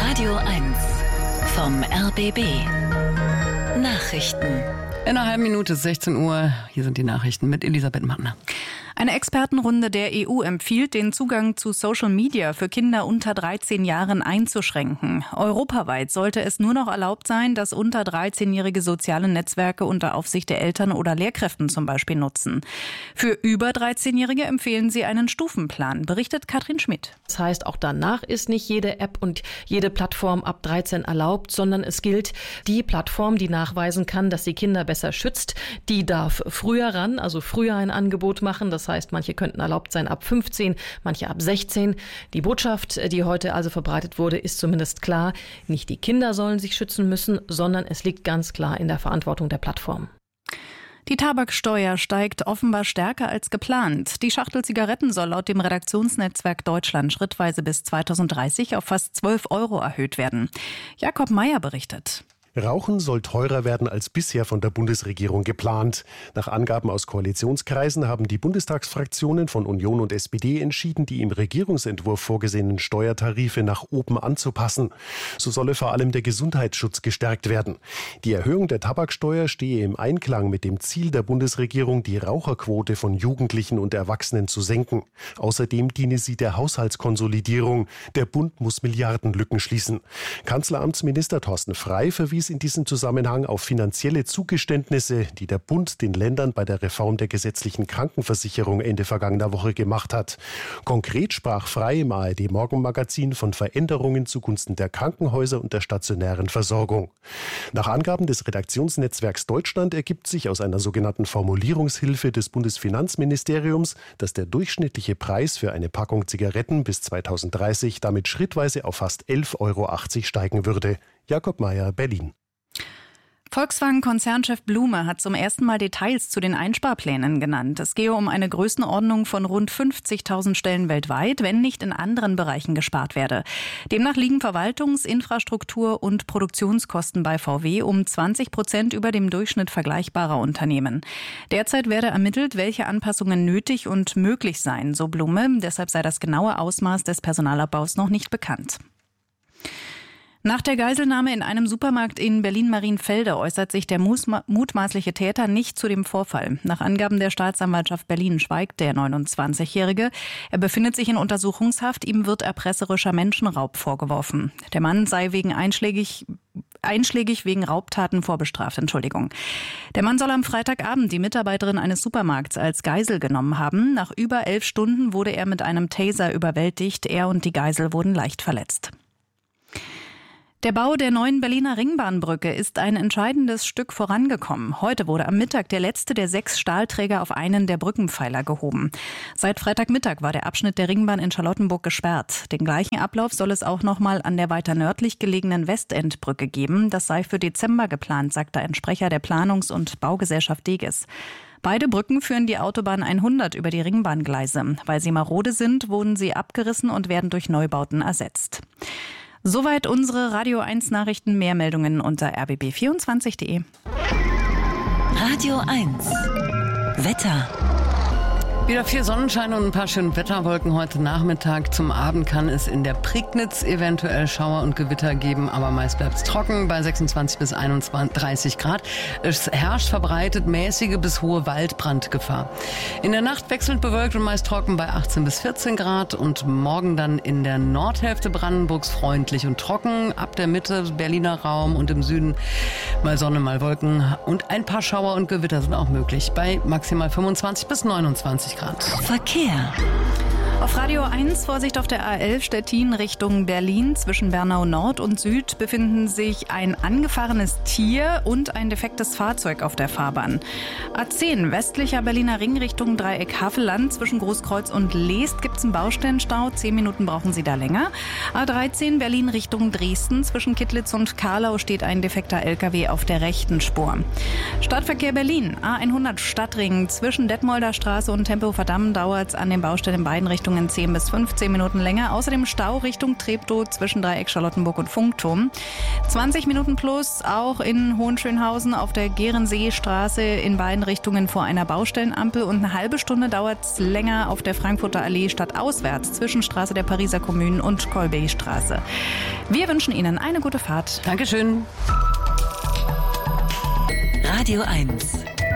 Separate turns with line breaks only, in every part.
Radio 1 vom RBB. Nachrichten.
In einer halben Minute, 16 Uhr, hier sind die Nachrichten mit Elisabeth Mattner.
Eine Expertenrunde der EU empfiehlt, den Zugang zu Social Media für Kinder unter 13 Jahren einzuschränken. Europaweit sollte es nur noch erlaubt sein, dass unter 13-jährige soziale Netzwerke unter Aufsicht der Eltern oder Lehrkräften zum Beispiel nutzen. Für über 13-Jährige empfehlen sie einen Stufenplan, berichtet Katrin Schmidt.
Das heißt, auch danach ist nicht jede App und jede Plattform ab 13 erlaubt, sondern es gilt, die Plattform, die nachweisen kann, dass sie Kinder besser schützt, die darf früher ran, also früher ein Angebot machen. Das heißt, manche könnten erlaubt sein ab 15, manche ab 16. Die Botschaft, die heute also verbreitet wurde, ist zumindest klar. Nicht die Kinder sollen sich schützen müssen, sondern es liegt ganz klar in der Verantwortung der Plattform.
Die Tabaksteuer steigt offenbar stärker als geplant. Die Schachtel Zigaretten soll laut dem Redaktionsnetzwerk Deutschland schrittweise bis 2030 auf fast 12 € erhöht werden. Jakob Meyer berichtet.
Rauchen soll teurer werden als bisher von der Bundesregierung geplant. Nach Angaben aus Koalitionskreisen haben die Bundestagsfraktionen von Union und SPD entschieden, die im Regierungsentwurf vorgesehenen Steuertarife nach oben anzupassen. So solle vor allem der Gesundheitsschutz gestärkt werden. Die Erhöhung der Tabaksteuer stehe im Einklang mit dem Ziel der Bundesregierung, die Raucherquote von Jugendlichen und Erwachsenen zu senken. Außerdem diene sie der Haushaltskonsolidierung. Der Bund muss Milliardenlücken schließen. Kanzleramtsminister Thorsten Frey verwies in diesem Zusammenhang auf finanzielle Zugeständnisse, die der Bund den Ländern bei der Reform der gesetzlichen Krankenversicherung Ende vergangener Woche gemacht hat. Konkret sprach Frey im ARD-Morgenmagazin von Veränderungen zugunsten der Krankenhäuser und der stationären Versorgung. Nach Angaben des Redaktionsnetzwerks Deutschland ergibt sich aus einer sogenannten Formulierungshilfe des Bundesfinanzministeriums, dass der durchschnittliche Preis für eine Packung Zigaretten bis 2030 damit schrittweise auf fast 11,80 € steigen würde. Jakob Meyer, Berlin.
Volkswagen-Konzernchef Blume hat zum ersten Mal Details zu den Einsparplänen genannt. Es gehe um eine Größenordnung von rund 50.000 Stellen weltweit, wenn nicht in anderen Bereichen gespart werde. Demnach liegen Verwaltungs-, Infrastruktur- und Produktionskosten bei VW um 20% über dem Durchschnitt vergleichbarer Unternehmen. Derzeit werde ermittelt, welche Anpassungen nötig und möglich seien, so Blume. Deshalb sei das genaue Ausmaß des Personalabbaus noch nicht bekannt. Nach der Geiselnahme in einem Supermarkt in Berlin-Marienfelde äußert sich der mutmaßliche Täter nicht zu dem Vorfall. Nach Angaben der Staatsanwaltschaft Berlin schweigt der 29-Jährige. Er befindet sich in Untersuchungshaft. Ihm wird erpresserischer Menschenraub vorgeworfen. Der Mann sei wegen einschlägig wegen Raubtaten vorbestraft. Der Mann soll am Freitagabend die Mitarbeiterin eines Supermarkts als Geisel genommen haben. Nach über 11 Stunden wurde er mit einem Taser überwältigt. Er und die Geisel wurden leicht verletzt. Der Bau der neuen Berliner Ringbahnbrücke ist ein entscheidendes Stück vorangekommen. Heute wurde am Mittag der letzte der 6 Stahlträger auf einen der Brückenpfeiler gehoben. Seit Freitagmittag war der Abschnitt der Ringbahn in Charlottenburg gesperrt. Den gleichen Ablauf soll es auch nochmal an der weiter nördlich gelegenen Westendbrücke geben. Das sei für Dezember geplant, sagte ein Sprecher der Planungs- und Baugesellschaft Deges. Beide Brücken führen die Autobahn 100 über die Ringbahngleise. Weil sie marode sind, wurden sie abgerissen und werden durch Neubauten ersetzt. Soweit unsere Radio 1 Nachrichten. Mehr Meldungen unter rbb24.de.
Radio 1 Wetter.
Wieder viel Sonnenschein und ein paar schöne Wetterwolken heute Nachmittag. Zum Abend kann es in der Prignitz eventuell Schauer und Gewitter geben, aber meist bleibt es trocken bei 26 bis 31 Grad. Es herrscht verbreitet mäßige bis hohe Waldbrandgefahr. In der Nacht wechselnd bewölkt und meist trocken bei 18 bis 14 Grad und morgen dann in der Nordhälfte Brandenburgs freundlich und trocken. Ab der Mitte Berliner Raum und im Süden mal Sonne, mal Wolken und ein paar Schauer und Gewitter sind auch möglich bei maximal 25 bis 29 Grad.
Verkehr.
Auf Radio 1 Vorsicht auf der A11 Stettin Richtung Berlin. Zwischen Bernau Nord und Süd befinden sich ein angefahrenes Tier und ein defektes Fahrzeug auf der Fahrbahn. A10 westlicher Berliner Ring Richtung Dreieck Havelland. Zwischen Großkreuz und Leest gibt es einen Baustellenstau. 10 Minuten brauchen Sie da länger. A13 Berlin Richtung Dresden. Zwischen Kittlitz und Karlau steht ein defekter LKW auf der rechten Spur. Stadtverkehr Berlin. A100 Stadtring. Zwischen Detmolder Straße und Tempelhofer Damm dauert es an den Baustellen in beiden Richtungen Bahnrichtungen 10 bis 15 Minuten länger. Außerdem Stau Richtung Treptow zwischen Dreieck Charlottenburg und Funkturm. 20 Minuten plus auch in Hohenschönhausen auf der Gehrenseestraße in beiden Richtungen vor einer Baustellenampel. Und eine halbe Stunde dauert es länger auf der Frankfurter Allee stadtauswärts zwischen Straße der Pariser Kommunen und Kolbeystraße. Wir wünschen Ihnen eine gute Fahrt.
Dankeschön.
Radio 1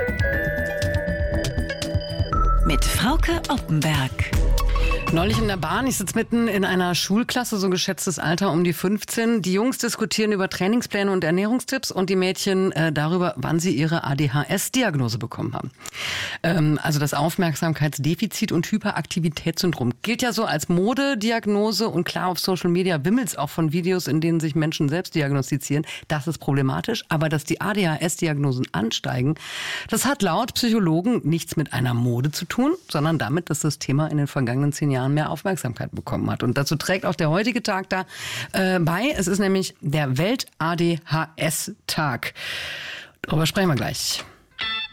mit Frauke Oppenberg.
Neulich in der Bahn, ich sitze mitten in einer Schulklasse, so geschätztes Alter um die 15. Die Jungs diskutieren über Trainingspläne und Ernährungstipps und die Mädchen darüber, wann sie ihre ADHS-Diagnose bekommen haben. Also das Aufmerksamkeitsdefizit- und Hyperaktivitätssyndrom gilt ja so als Modediagnose und klar, auf Social Media wimmelt's auch von Videos, in denen sich Menschen selbst diagnostizieren. Das ist problematisch, aber dass die ADHS-Diagnosen ansteigen, das hat laut Psychologen nichts mit einer Mode zu tun, sondern damit, dass das Thema in den vergangenen 10 Jahren mehr Aufmerksamkeit bekommen hat. Und dazu trägt auch der heutige Tag da bei. Es ist nämlich der Welt-ADHS-Tag. Darüber sprechen wir gleich.